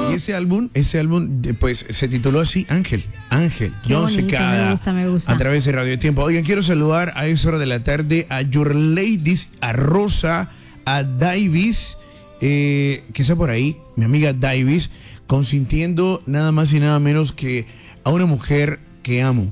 Y ese álbum, pues, se tituló así, Ángel. Qué John bonito, Secada. me gusta. A través de Radio Tiempo. Oigan, quiero saludar a esa hora de la tarde a Your Ladies, a Rosa, a Davis, que está por ahí, mi amiga Davis, consintiendo nada más y nada menos que a una mujer que amo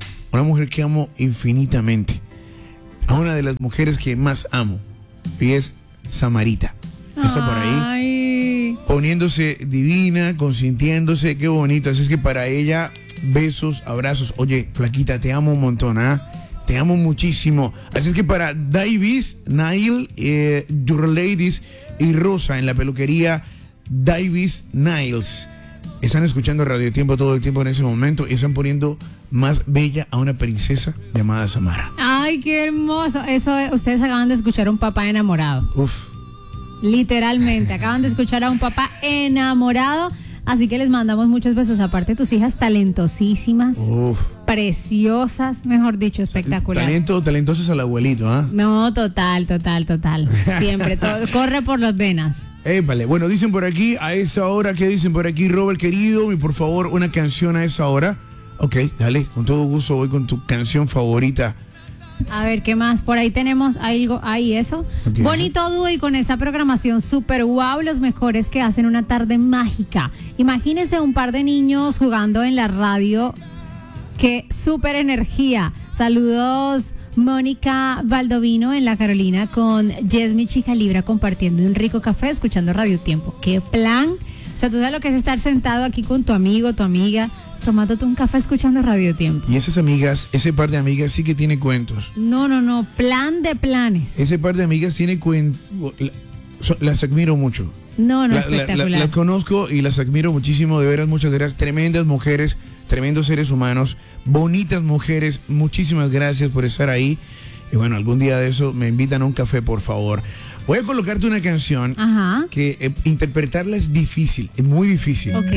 infinitamente, a una de las mujeres que más amo, y es Samarita. Está por ahí. Ay. Poniéndose divina, consintiéndose, qué bonito. Así es que para ella, besos, abrazos. Oye, flaquita, te amo un montón, ¿ah? Te amo muchísimo. Así es que para Davis, Nail, Your Ladies y Rosa en la peluquería Davis Niles, están escuchando Radio Tiempo todo el tiempo en ese momento y están poniendo más bella a una princesa llamada Samara. Ay, qué hermoso. Eso, ustedes acaban de escuchar a un papá enamorado. Uf. Literalmente, acaban de escuchar a un papá enamorado. Así que les mandamos muchos besos. Aparte, tus hijas talentosísimas, preciosas, mejor dicho, espectaculares. Talentosos al abuelito, ¿ah? No, total. Siempre, todo corre por las venas. Vale. Bueno, dicen por aquí, a esa hora, ¿qué dicen por aquí, Robert, querido? Y por favor, una canción a esa hora. Ok, dale, con todo gusto voy con tu canción favorita. A ver, ¿qué más? Por ahí tenemos algo, ahí eso. Okay, bonito eso. dúo y con esa programación super wow, los mejores que hacen una tarde mágica. Imagínense un par de niños jugando en la radio. Qué super energía. Saludos, Mónica Baldovino en La Carolina con Yesmi Chicalibra compartiendo un rico café, escuchando Radio Tiempo. Qué plan. O sea, tú sabes lo que es estar sentado aquí con tu amigo, tu amiga, tomándote un café escuchando Radio Tiempo. Y esas amigas, ese par de amigas sí que tiene cuentos. No, plan de planes. Ese par de amigas tiene cuentos, las admiro mucho. No, espectacular. Las conozco y las admiro muchísimo, de veras, muchas gracias. Tremendas mujeres, tremendos seres humanos, bonitas mujeres, muchísimas gracias por estar ahí. Y bueno, algún día de eso me invitan a un café, por favor. Voy a colocarte una canción que interpretarla es difícil, es muy difícil. Ok.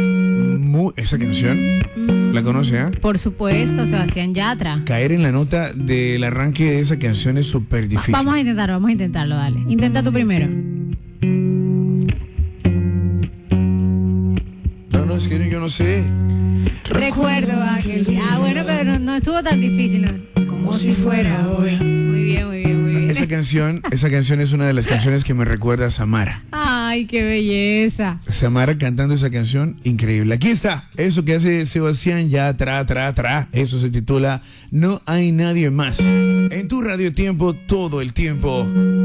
Esa canción, ¿la conoce, ah? Por supuesto, Sebastián Yatra. Caer en la nota del arranque de esa canción es súper difícil. Vamos a intentarlo, dale. Intenta tú primero. No, es que yo no sé. Recuerdo aquel día. Bueno, pero no estuvo tan difícil, ¿no? Como si fuera hoy. Muy bien. Esa canción es una de las canciones que me recuerda a Samara. Ay, qué belleza. Samara cantando esa canción, increíble. Aquí está, eso que hace Sebastián Yatra, eso se titula No hay nadie más. En tu Radio Tiempo, todo el tiempo.